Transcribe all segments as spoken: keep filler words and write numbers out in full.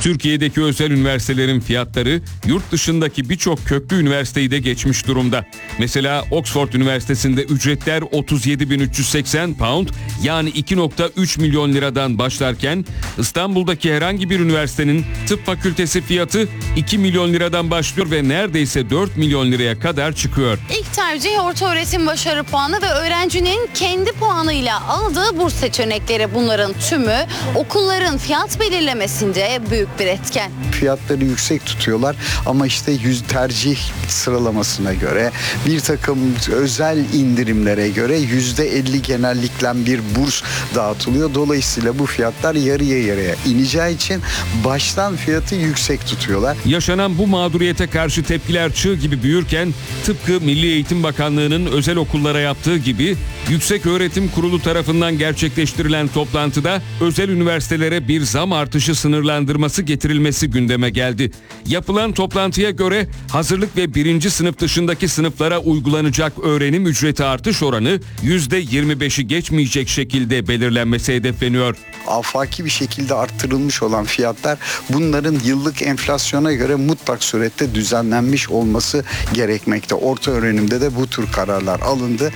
Türkiye'deki özel üniversitelerin fiyatları yurt dışındaki birçok köklü üniversiteyi de geçmiş durumda. Mesela Oxford Üniversitesi'nde ücretler otuz yedi bin üç yüz seksen pound yani iki nokta üç milyon liradan başlarken İstanbul'daki herhangi bir üniversitenin tıp fakültesi fiyatı iki milyon liradan başlıyor ve neredeyse dört milyon liraya kadar çıkıyor. İlk tercih ortaöğretim başarı puanı ve öğrencinin kendi puanıyla aldığı burs seçenekleri, bunların tümü okulların fiyat belirlemesinde büyük bir etken. Fiyatları yüksek tutuyorlar ama işte yüz tercih sıralamasına göre, bir takım özel indirimlere göre yüzde elli genellikle bir burs dağıtılıyor. Dolayısıyla bu fiyatlar yarıya yarıya ineceği için baştan fiyatı yüksek tutuyorlar. Yaşanan bu mağduriyete karşı tepkiler çığ gibi büyürken tıpkı Milli Eğitim Bakanlığı'nın özel okullara yaptığı gibi Yükseköğretim Kurulu tarafından gerçekleştirilen toplantıda özel üniversitelere bir zam artışı sınırlandırması getirilmesi gündeme geldi. Yapılan toplantıya göre hazırlık ve birinci sınıf dışındaki sınıflara uygulanacak öğrenim ücreti artış oranı yüzde yirmi beşi geçmeyecek şekilde belirlenmesi hedefleniyor. Afaki bir şekilde arttırılmış olan fiyatlar, bunların yıllık enflasyona göre mutlak surette düzenlenmiş olması gerekmekte. Orta öğrenimde de bu tür kararlar alındı.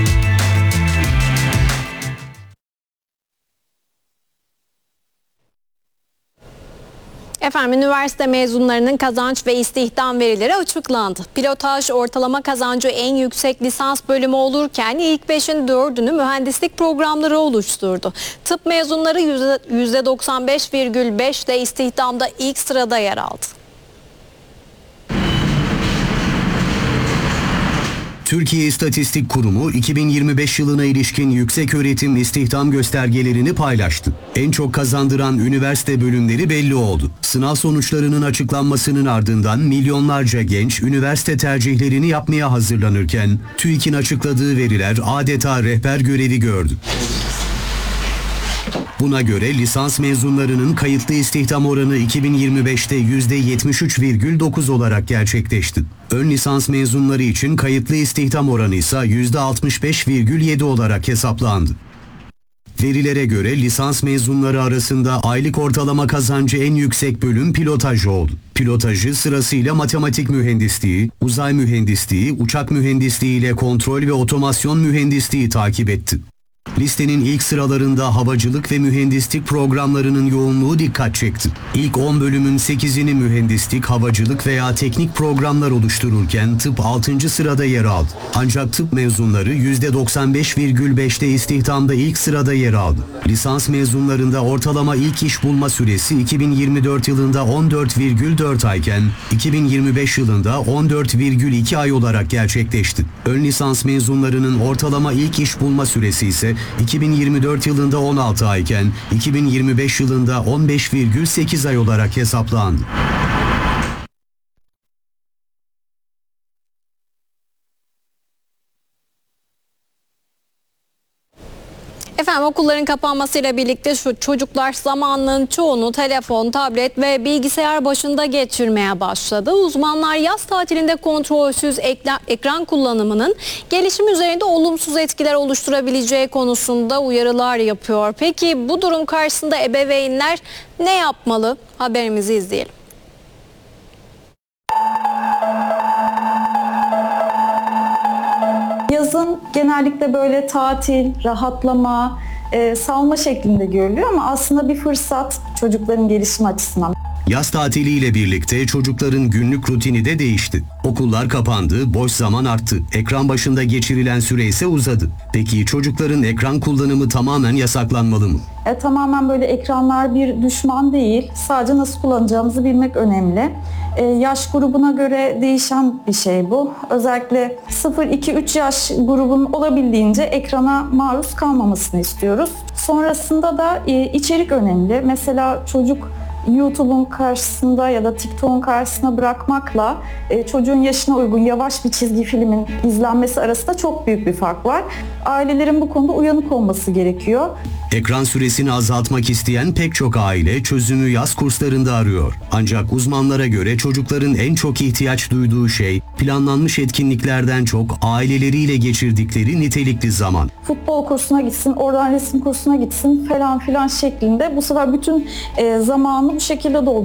Efendim, üniversite mezunlarının kazanç ve istihdam verileri açıklandı. Pilotaj ortalama kazancı en yüksek lisans bölümü olurken ilk beşin dördünü mühendislik programları oluşturdu. Tıp mezunları yüzde doksan beş virgül beş de istihdamda ilk sırada yer aldı. Türkiye İstatistik Kurumu iki bin yirmi beş yılına ilişkin yükseköğretim istihdam göstergelerini paylaştı. En çok kazandıran üniversite bölümleri belli oldu. Sınav sonuçlarının açıklanmasının ardından milyonlarca genç üniversite tercihlerini yapmaya hazırlanırken TÜİK'in açıkladığı veriler adeta rehber görevi gördü. Buna göre lisans mezunlarının kayıtlı istihdam oranı iki bin yirmi beşte yüzde yetmiş üç virgül dokuz olarak gerçekleşti. Ön lisans mezunları için kayıtlı istihdam oranı ise yüzde altmış beş virgül yedi olarak hesaplandı. Verilere göre lisans mezunları arasında aylık ortalama kazancı en yüksek bölüm pilotaj oldu. Pilotajı sırasıyla matematik mühendisliği, uzay mühendisliği, uçak mühendisliği ile kontrol ve otomasyon mühendisliği takip etti. Listenin ilk sıralarında havacılık ve mühendislik programlarının yoğunluğu dikkat çekti. İlk on bölümün sekizini mühendislik, havacılık veya teknik programlar oluştururken tıp altıncı sırada yer aldı. Ancak tıp mezunları yüzde doksan beş virgül beşte istihdamda ilk sırada yer aldı. Lisans mezunlarında ortalama ilk iş bulma süresi iki bin yirmi dört yılında on dört virgül dört ayken iki bin yirmi beş yılında on dört virgül iki ay olarak gerçekleşti. Ön lisans mezunlarının ortalama ilk iş bulma süresi ise iki bin yirmi dört yılında on altı ayken iki bin yirmi beş yılında on beş virgül sekiz ay olarak hesaplandı. Efendim, okulların kapanmasıyla birlikte şu çocuklar zamanının çoğunu telefon, tablet ve bilgisayar başında geçirmeye başladı. Uzmanlar yaz tatilinde kontrolsüz ekran kullanımının gelişim üzerinde olumsuz etkiler oluşturabileceği konusunda uyarılar yapıyor. Peki bu durum karşısında ebeveynler ne yapmalı? Haberimizi izleyelim. Yazın genellikle böyle tatil, rahatlama, e, salma şeklinde görülüyor ama aslında bir fırsat çocukların gelişimi açısından. Yaz tatiliyle birlikte çocukların günlük rutini de değişti. Okullar kapandı, boş zaman arttı. Ekran başında geçirilen süre ise uzadı. Peki çocukların ekran kullanımı tamamen yasaklanmalı mı? E, tamamen böyle ekranlar bir düşman değil. Sadece nasıl kullanacağımızı bilmek önemli. E, yaş grubuna göre değişen bir şey bu. Özellikle sıfır iki üç yaş grubun olabildiğince ekrana maruz kalmamasını istiyoruz. Sonrasında da e, içerik önemli. Mesela çocuk YouTube'un karşısında ya da TikTok'un karşısına bırakmakla e, çocuğun yaşına uygun yavaş bir çizgi filmin izlenmesi arasında çok büyük bir fark var. Ailelerin bu konuda uyanık olması gerekiyor. Ekran süresini azaltmak isteyen pek çok aile çözümü yaz kurslarında arıyor. Ancak uzmanlara göre çocukların en çok ihtiyaç duyduğu şey planlanmış etkinliklerden çok aileleriyle geçirdikleri nitelikli zaman. Futbol kursuna gitsin, oradan resim kursuna gitsin falan filan şeklinde bu sefer bütün e, zamanı bu şekilde dolduruyor.